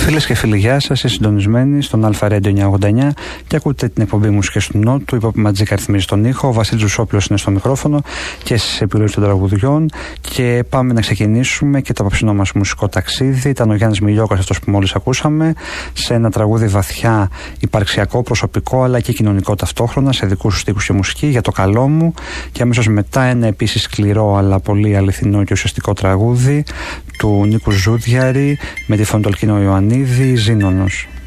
Φίλες και φίλοι, γεια σας. Είστε συντονισμένοι στον Αλφα Radio 989 και ακούτε την εκπομπή Μουσικές του Νότου. Η Pop Magic ρυθμίζει τον ήχο. Ο Βασίλης Ζουσόπουλος είναι στο μικρόφωνο και στις επιλογές των τραγουδιών. Και πάμε να ξεκινήσουμε και το απόψινό μας μουσικό ταξίδι. Ήταν ο Γιάννης Μιλιόκας, αυτός που μόλις ακούσαμε, σε ένα τραγούδι βαθιά υπαρξιακό, προσωπικό αλλά και κοινωνικό ταυτόχρονα, σε δικούς του στίχους και μουσική, για το καλό μου. Και αμέσως μετά ένα επίσης σκληρό αλλά πολύ αληθινό και ουσιαστικό τραγούδι του Νίκου Ζούδιαρη με τη φωνή του Αλκίνο Ιωαννίδη, Ζήνονος.